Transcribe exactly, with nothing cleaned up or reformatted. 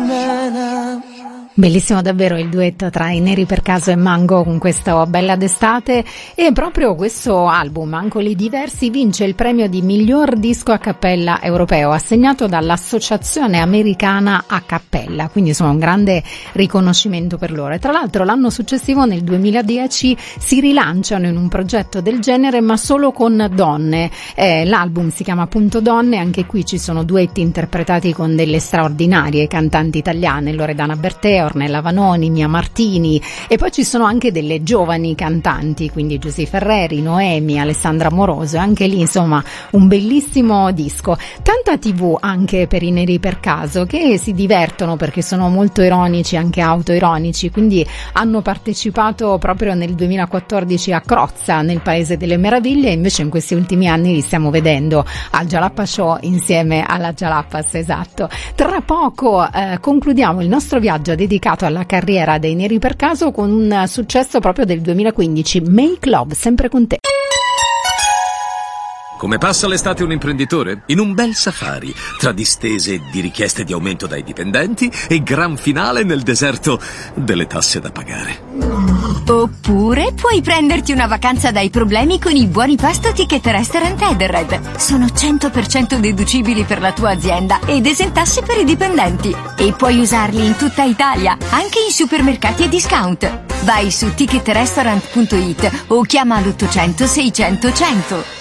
Bellissimo davvero il duetto tra i Neri per Caso e Mango con questa Bella d'estate, e proprio questo album, Ancoli diversi, vince il premio di miglior disco a cappella europeo assegnato dall'Associazione Americana a Cappella, quindi insomma un grande riconoscimento per loro. E tra l'altro l'anno successivo, nel duemiladieci, si rilanciano in un progetto del genere ma solo con donne. Eh, l'album si chiama appunto Donne, anche qui ci sono duetti interpretati con delle straordinarie cantanti italiane, Loredana Bertè, Ornella Vanoni, Mia Martini, e poi ci sono anche delle giovani cantanti, quindi Giusy Ferreri, Noemi, Alessandra Moroso, anche lì insomma un bellissimo disco. Tanta tivù anche per i Neri per Caso, che si divertono perché sono molto ironici, anche autoironici, quindi hanno partecipato proprio nel duemilaquattordici a Crozza, nel Paese delle Meraviglie, e invece in questi ultimi anni li stiamo vedendo al Jalappa Show insieme alla Jalapas, esatto. Tra poco eh, concludiamo il nostro viaggio dedicato alla carriera dei Neri per Caso con un successo proprio del duemilaquindici, Make Love, sempre con te. Come passa l'estate un imprenditore? In un bel safari, tra distese di richieste di aumento dai dipendenti e gran finale nel deserto delle tasse da pagare. Oppure puoi prenderti una vacanza dai problemi con i buoni pasto Ticket Restaurant Edenred. Sono cento per cento deducibili per la tua azienda ed esentasse per i dipendenti. E puoi usarli in tutta Italia, anche in supermercati e discount. Vai su ticket restaurant punto it o chiama l'ottocento seicento cento.